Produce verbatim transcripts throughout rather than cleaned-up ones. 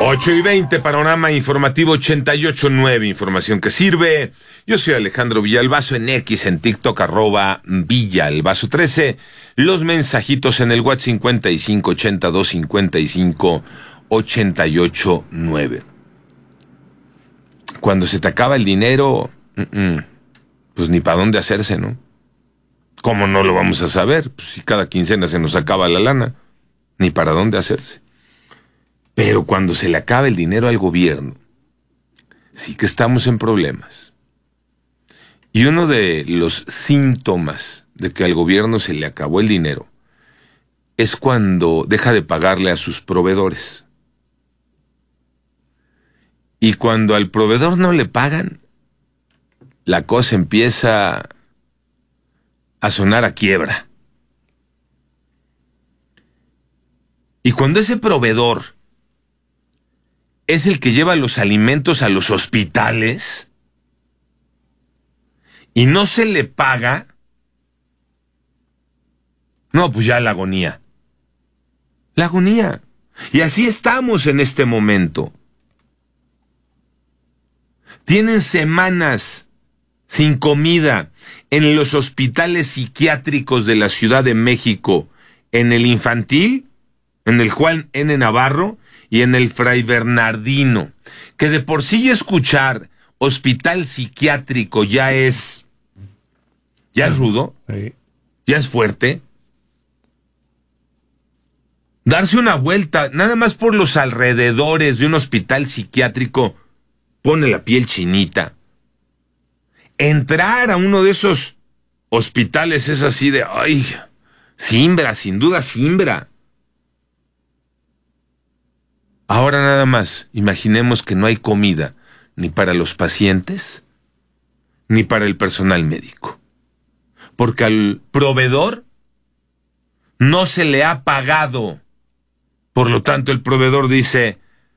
ocho y veinte, panorama informativo ochenta y ocho punto nueve, información que sirve. Yo soy Alejandro Villalbazo, en X, en TikTok, arroba Villalbazo trece. Los mensajitos en el WhatsApp cincuenta y cinco ochenta y dos cincuenta y cinco ochenta y ocho nueve. Cuando se te acaba el dinero, uh-uh, pues ni para dónde hacerse, ¿no? ¿Cómo no lo vamos a saber? Pues si cada quincena se nos acaba la lana, ni para dónde hacerse. Pero cuando se le acaba el dinero al gobierno, sí que estamos en problemas. Y uno de los síntomas de que al gobierno se le acabó el dinero es cuando deja de pagarle a sus proveedores. Y cuando al proveedor no le pagan, la cosa empieza a sonar a quiebra. Y cuando ese proveedor es el que lleva los alimentos a los hospitales y no se le paga, no, pues ya la agonía. La agonía. Y así estamos en este momento. Tienen semanas sin comida en los hospitales psiquiátricos de la Ciudad de México, en el infantil, en el Juan N. Navarro y en el Fray Bernardino, que de por sí escuchar hospital psiquiátrico ya es, ya es rudo, sí. Ya es fuerte. Darse una vuelta, nada más por los alrededores de un hospital psiquiátrico, pone la piel chinita. Entrar a uno de esos hospitales es así de, ay, simbra, sin duda simbra. Ahora nada más, imaginemos que no hay comida ni para los pacientes, ni para el personal médico. Porque al proveedor no se le ha pagado. Por lo tanto, el proveedor dice,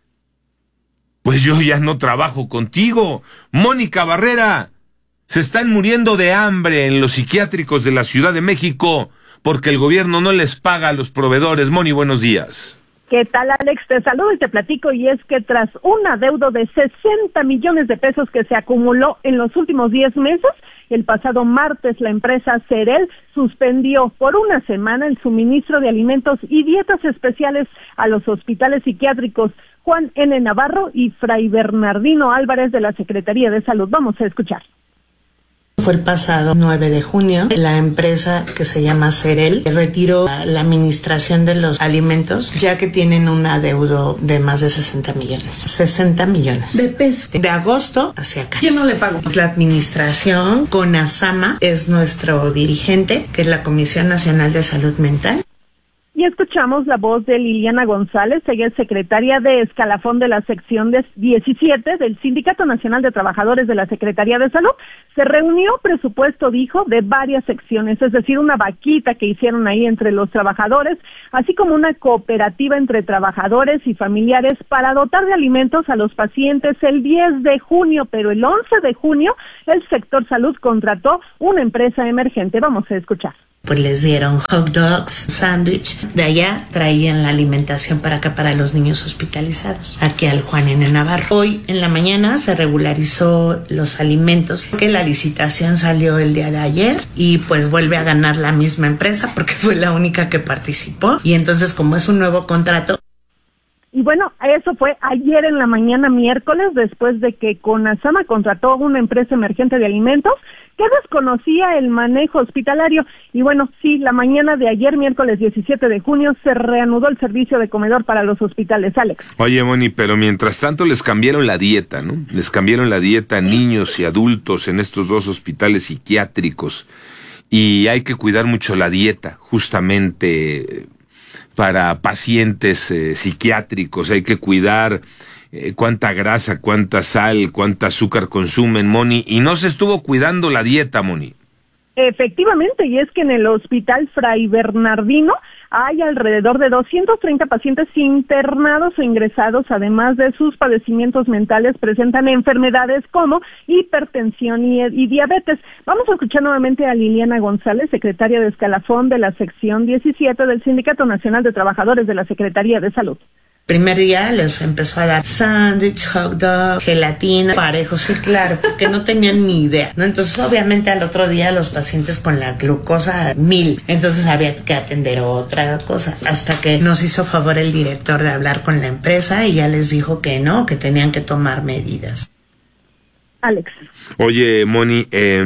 pues yo ya no trabajo contigo. Mónica Barrera, se están muriendo de hambre en los psiquiátricos de la Ciudad de México porque el gobierno no les paga a los proveedores. Moni, buenos días. ¿Qué tal, Alex? Te saludo y te platico, y es que tras un adeudo de sesenta millones de pesos que se acumuló en los últimos diez meses, el pasado martes la empresa Cerel suspendió por una semana el suministro de alimentos y dietas especiales a los hospitales psiquiátricos Juan N. Navarro y Fray Bernardino Álvarez de la Secretaría de Salud. Vamos a escuchar. Fue el pasado nueve de junio, la empresa que se llama Cerel retiró la administración de los alimentos, ya que tienen un adeudo de más de sesenta millones. sesenta millones. De pesos. De agosto hacia acá. ¿Quién no le pagó? La administración, CONASAMA, es nuestro dirigente, que es la Comisión Nacional de Salud Mental. Y escuchamos la voz de Liliana González, ella es secretaria de escalafón de la sección diecisiete del Sindicato Nacional de Trabajadores de la Secretaría de Salud. Se reunió presupuesto, dijo, de varias secciones, es decir, una vaquita que hicieron ahí entre los trabajadores, así como una cooperativa entre trabajadores y familiares para dotar de alimentos a los pacientes el diez de junio, pero el once de junio el sector salud contrató una empresa emergente. Vamos a escuchar. Pues les dieron hot dogs, sándwich, de allá traían la alimentación para acá para los niños hospitalizados, aquí al Juan N. Navarro. Hoy en la mañana se regularizó los alimentos, porque la licitación salió el día de ayer y pues vuelve a ganar la misma empresa porque fue la única que participó, y entonces como es un nuevo contrato. Y bueno, eso fue ayer en la mañana, miércoles, después de que CONASAMA contrató una empresa emergente de alimentos que desconocía el manejo hospitalario. Y bueno, sí, la mañana de ayer, miércoles diecisiete de junio, se reanudó el servicio de comedor para los hospitales. Alex. Oye, Moni, pero mientras tanto les cambiaron la dieta, ¿no? Les cambiaron la dieta a niños y adultos en estos dos hospitales psiquiátricos. Y hay que cuidar mucho la dieta, justamente para pacientes eh, psiquiátricos. Hay que cuidar eh, cuánta grasa, cuánta sal, cuánta azúcar consumen, Moni, y no se estuvo cuidando la dieta, Moni. Efectivamente, y es que en el hospital Fray Bernardino hay alrededor de doscientos treinta pacientes internados o ingresados, además de sus padecimientos mentales, presentan enfermedades como hipertensión y, y diabetes. Vamos a escuchar nuevamente a Liliana González, secretaria de escalafón de la sección diecisiete del Sindicato Nacional de Trabajadores de la Secretaría de Salud. Primer día les empezó a dar sándwich, hot dog, gelatina, parejo, sí, claro, porque no tenían ni idea, ¿no? Entonces, obviamente, al otro día los pacientes con la glucosa mil, entonces había que atender otra cosa, hasta que nos hizo favor el director de hablar con la empresa y ya les dijo que no, que tenían que tomar medidas. Alex. Oye, Moni, eh,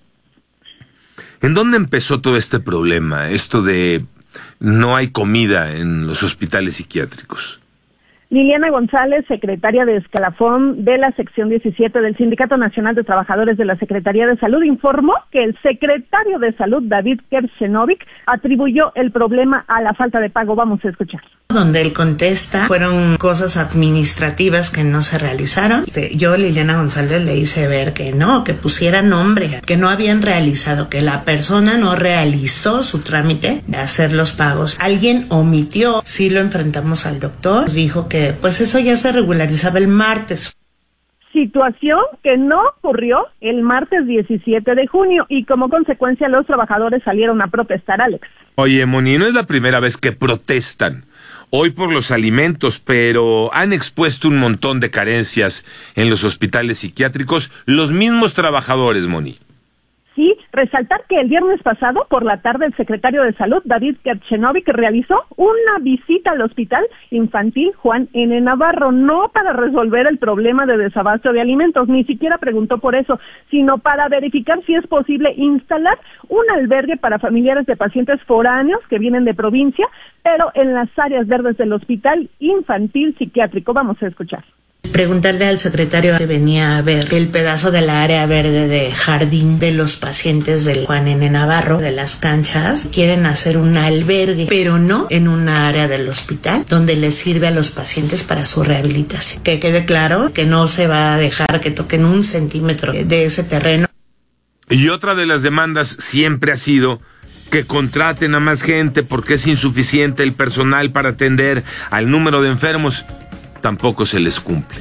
¿en dónde empezó todo este problema? Esto de no hay comida en los hospitales psiquiátricos. Liliana González, secretaria de escalafón de la sección diecisiete del Sindicato Nacional de Trabajadores de la Secretaría de Salud, informó que el secretario de Salud, David Kershenovic, atribuyó el problema a la falta de pago. Vamos a escuchar. Donde él contesta, fueron cosas administrativas que no se realizaron. Yo, Liliana González, le hice ver que no, que pusiera nombre, que no habían realizado, que la persona no realizó su trámite de hacer los pagos. Alguien omitió. Sí lo enfrentamos al doctor, dijo que pues eso ya se regularizaba el martes. Situación que no ocurrió el martes diecisiete de junio y como consecuencia los trabajadores salieron a protestar, Alex. Oye, Moni, no es la primera vez que protestan. Hoy por los alimentos, pero han expuesto un montón de carencias en los hospitales psiquiátricos los mismos trabajadores, Moni. Sí, resaltar que el viernes pasado, por la tarde, el secretario de Salud, David Kershenovic, realizó una visita al Hospital Infantil Juan N. Navarro, no para resolver el problema de desabasto de alimentos, ni siquiera preguntó por eso, sino para verificar si es posible instalar un albergue para familiares de pacientes foráneos que vienen de provincia, pero en las áreas verdes del Hospital Infantil Psiquiátrico. Vamos a escuchar. Preguntarle al secretario que venía a ver el pedazo de la área verde de jardín de los pacientes del Juan N. Navarro, de las canchas. Quieren hacer un albergue, pero no en una área del hospital donde les sirve a los pacientes para su rehabilitación. Que quede claro que no se va a dejar que toquen un centímetro de ese terreno. Y otra de las demandas siempre ha sido que contraten a más gente porque es insuficiente el personal para atender al número de enfermos. Tampoco se les cumple.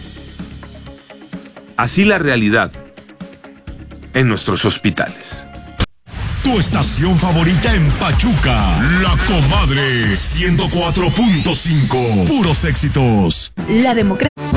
Así la realidad en nuestros hospitales. Tu estación favorita en Pachuca, La Comadre ciento cuatro punto cinco, puros éxitos. La democracia.